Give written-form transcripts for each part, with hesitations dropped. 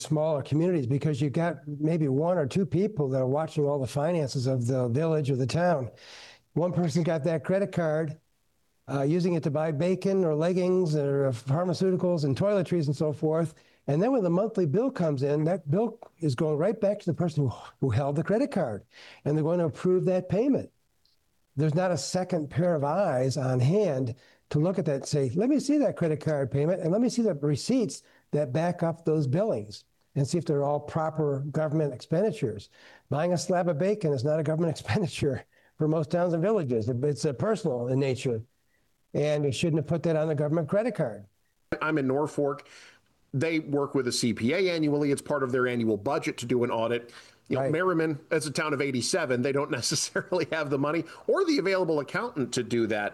smaller communities because you got maybe one or two people that are watching all the finances of the village or the town. One person got that credit card, using it to buy bacon or leggings or pharmaceuticals and toiletries and so forth. And then when the monthly bill comes in, that bill is going right back to the person who held the credit card, and they're going to approve that payment. There's not a second pair of eyes on hand to look at that and say, let me see that credit card payment and let me see the receipts that back up those billings and see if they're all proper government expenditures. Buying a slab of bacon is not a government expenditure for most towns and villages. It's personal in nature, and you shouldn't have put that on the government credit card. I'm in Norfolk. They work with a CPA annually. It's part of their annual budget to do an audit. Right. Merriman, as a town of 87, they don't necessarily have the money or the available accountant to do that.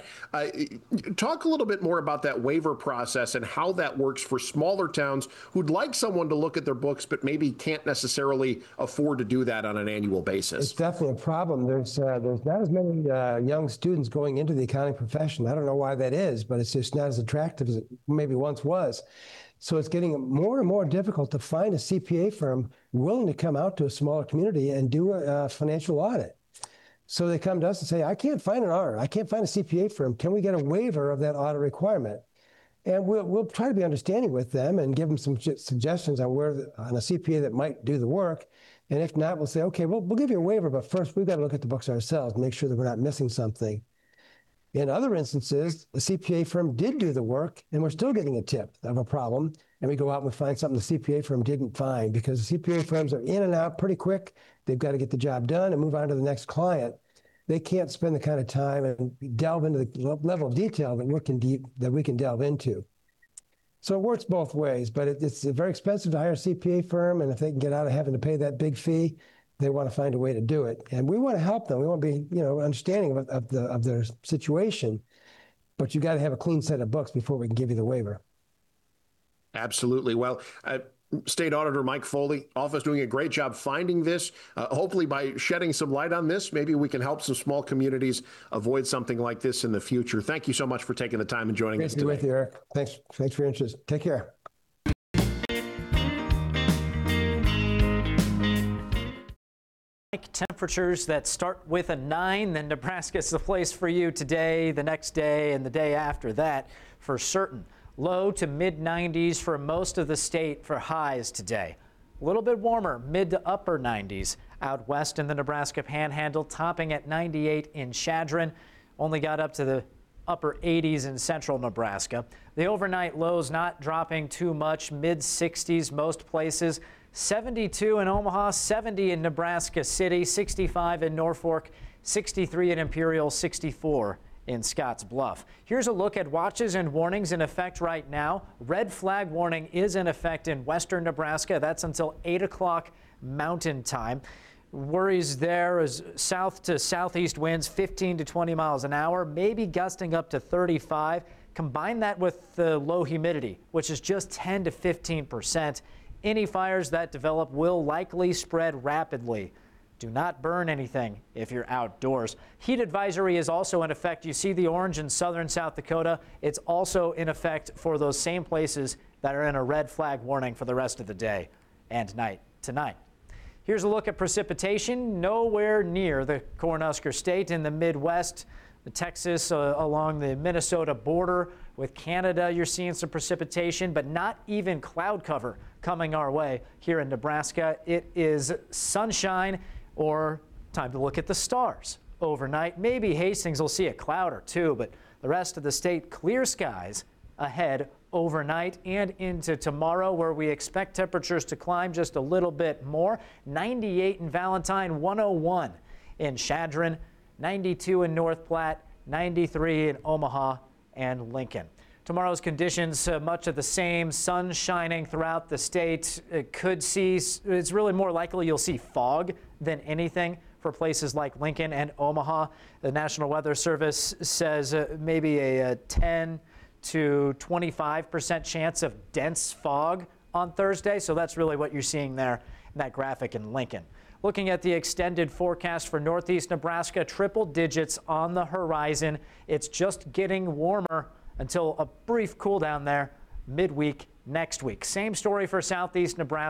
Talk a little bit more about that waiver process and how that works for smaller towns who'd like someone to look at their books, but maybe can't necessarily afford to do that on an annual basis. It's definitely a problem. There's not as many young students going into the accounting profession. I don't know why that is, but it's just not as attractive as it maybe once was. So it's getting more and more difficult to find a CPA firm willing to come out to a smaller community and do a financial audit. So they come to us and say, I can't find an auditor. I can't find a CPA firm. Can we get a waiver of that audit requirement? And we'll try to be understanding with them and give them some suggestions on on a CPA that might do the work. And if not, we'll say, okay, we'll give you a waiver, but first we've got to look at the books ourselves and make sure that we're not missing something. In other instances, the CPA firm did do the work, and we're still getting a tip of a problem, and we go out and we find something the CPA firm didn't find, because the CPA firms are in and out pretty quick. They've got to get the job done and move on to the next client. They can't spend the kind of time and delve into the level of detail that we can delve into. So it works both ways, but it's very expensive to hire a CPA firm, and if they can get out of having to pay that big fee, they want to find a way to do it. And we want to help them. We want to be, understanding of their situation, but you got to have a clean set of books before we can give you the waiver. Absolutely. Well, State Auditor Mike Foley, office doing a great job finding this. Hopefully by shedding some light on this, maybe we can help some small communities avoid something like this in the future. Thank you so much for taking the time and joining us today. Great to be with you, Eric. Thanks for your interest. Take care. Temperatures that start with a 9, then Nebraska's the place for you today, the next day, and the day after that for certain. Low to mid 90s for most of the state for highs today. A little bit warmer, mid to upper 90s out west in the Nebraska Panhandle, topping at 98 in Chadron. Only got up to the upper 80s in central Nebraska. The overnight lows not dropping too much, mid 60s most places. 72 in Omaha, 70 in Nebraska City, 65 in Norfolk, 63 in Imperial, 64 in Scotts Bluff. Here's a look at watches and warnings in effect right now. Red flag warning is in effect in western Nebraska. That's until 8 o'clock Mountain Time. Worries there is south to southeast winds 15 to 20 miles an hour, maybe gusting up to 35. Combine that with the low humidity, which is just 10 to 15%. Any fires that develop will likely spread rapidly. Do not burn anything if you're outdoors. Heat advisory is also in effect. You see the orange in southern South Dakota. It's also in effect for those same places that are in a red flag warning for the rest of the day and night tonight. Here's a look at precipitation. Nowhere near the Cornhusker State in the Midwest. Texas along the Minnesota border with Canada, you're seeing some precipitation, but not even cloud cover coming our way here in Nebraska. It is sunshine or time to look at the stars overnight. Maybe Hastings will see a cloud or two, but the rest of the state, clear skies ahead overnight and into tomorrow, where we expect temperatures to climb just a little bit more. 98 in Valentine, 101 in Chadron, 92 in North Platte, 93 in Omaha and Lincoln. Tomorrow's conditions, much of the same, sun shining throughout the state. It's really more likely you'll see fog than anything for places like Lincoln and Omaha. The National Weather Service says maybe a 10 to 25% chance of dense fog on Thursday. So that's really what you're seeing there in that graphic in Lincoln. Looking at the extended forecast for northeast Nebraska, triple digits on the horizon. It's just getting warmer until a brief cool down there midweek next week. Same story for southeast Nebraska.